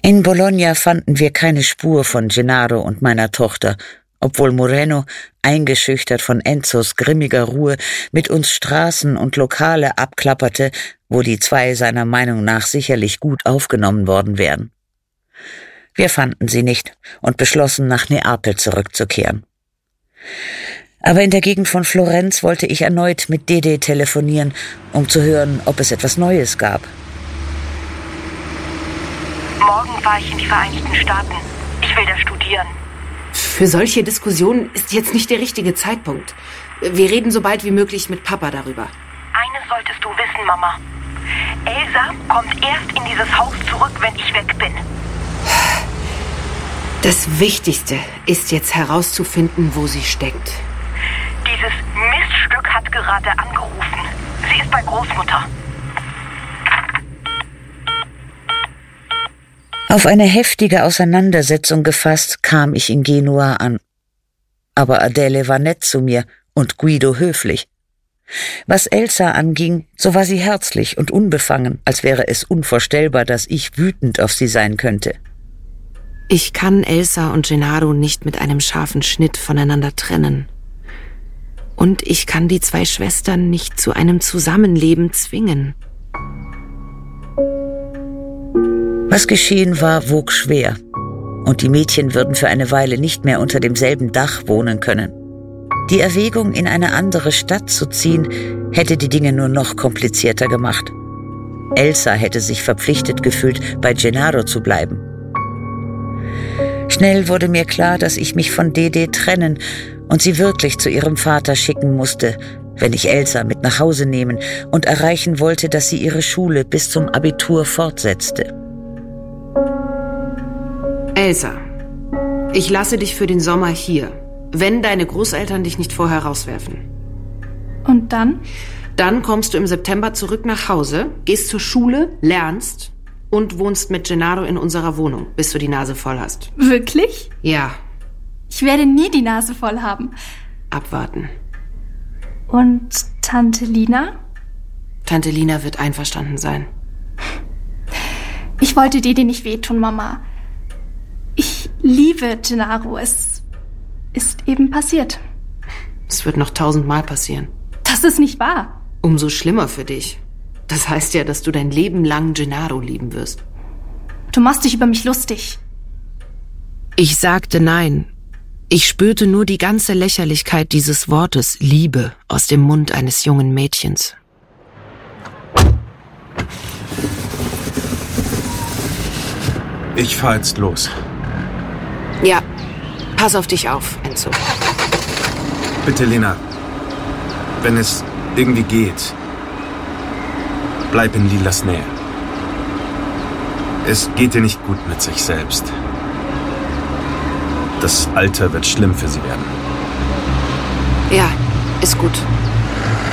In Bologna fanden wir keine Spur von Gennaro und meiner Tochter, obwohl Moreno, eingeschüchtert von Enzos grimmiger Ruhe, mit uns Straßen und Lokale abklapperte, wo die zwei seiner Meinung nach sicherlich gut aufgenommen worden wären. Wir fanden sie nicht und beschlossen, nach Neapel zurückzukehren. Aber in der Gegend von Florenz wollte ich erneut mit Dede telefonieren, um zu hören, ob es etwas Neues gab. Morgen fahre ich in die Vereinigten Staaten. Ich will da studieren. Für solche Diskussionen ist jetzt nicht der richtige Zeitpunkt. Wir reden so bald wie möglich mit Papa darüber. Eines solltest du wissen, Mama. Elsa kommt erst in dieses Haus zurück, wenn ich weg bin. Das Wichtigste ist jetzt herauszufinden, wo sie steckt. Dieses Miststück hat gerade angerufen. Sie ist bei Großmutter. Auf eine heftige Auseinandersetzung gefasst, kam ich in Genua an. Aber Adele war nett zu mir und Guido höflich. Was Elsa anging, so war sie herzlich und unbefangen, als wäre es unvorstellbar, dass ich wütend auf sie sein könnte. Ich kann Elsa und Gennaro nicht mit einem scharfen Schnitt voneinander trennen. Und ich kann die zwei Schwestern nicht zu einem Zusammenleben zwingen. Was geschehen war, wog schwer. Und die Mädchen würden für eine Weile nicht mehr unter demselben Dach wohnen können. Die Erwägung, in eine andere Stadt zu ziehen, hätte die Dinge nur noch komplizierter gemacht. Elsa hätte sich verpflichtet gefühlt, bei Gennaro zu bleiben. Schnell wurde mir klar, dass ich mich von Dede trennen und sie wirklich zu ihrem Vater schicken musste, wenn ich Elsa mit nach Hause nehmen und erreichen wollte, dass sie ihre Schule bis zum Abitur fortsetzte. Elsa, ich lasse dich für den Sommer hier, wenn deine Großeltern dich nicht vorher rauswerfen. Und dann? Dann kommst du im September zurück nach Hause, gehst zur Schule, lernst und wohnst mit Gennaro in unserer Wohnung, bis du die Nase voll hast. Wirklich? Ja. Ich werde nie die Nase voll haben. Abwarten. Und Tante Lina? Tante Lina wird einverstanden sein. Ich wollte dir nicht wehtun, Mama. Ich liebe Gennaro. Es ist eben passiert. Es wird noch 1000-mal passieren. Das ist nicht wahr. Umso schlimmer für dich. Das heißt ja, dass du dein Leben lang Gennaro lieben wirst. Du machst dich über mich lustig. Ich sagte nein. Ich spürte nur die ganze Lächerlichkeit dieses Wortes Liebe aus dem Mund eines jungen Mädchens. Ich fahr jetzt los. Ja, pass auf dich auf, Enzo. Bitte, Lena. Wenn es irgendwie geht, bleib in Lilas Nähe. Es geht dir nicht gut mit sich selbst. Das Alter wird schlimm für sie werden. Ja, ist gut.